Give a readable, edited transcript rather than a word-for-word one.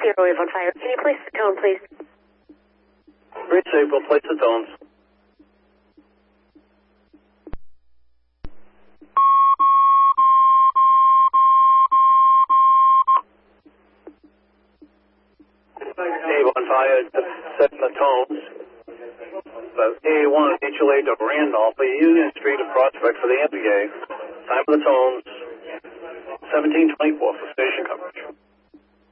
0 wave on fire. Can you place the tone, please? Great safe, we'll place the tones. Dave on fire, setting the tones. A1 HLA to Randolph, Union Street to Prospect for the MPA. Time for the tones, 1724 for station coverage.